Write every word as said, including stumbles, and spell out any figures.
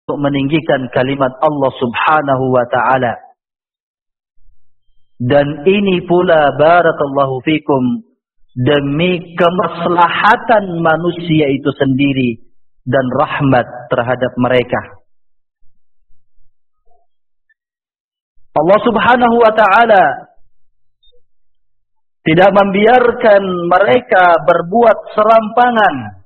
untuk meninggikan kalimat Allah Subhanahu wa ta'ala. Dan ini pula barakallahu fikum demi kemaslahatan manusia itu sendiri dan rahmat terhadap mereka. Allah Subhanahu wa ta'ala tidak membiarkan mereka berbuat serampangan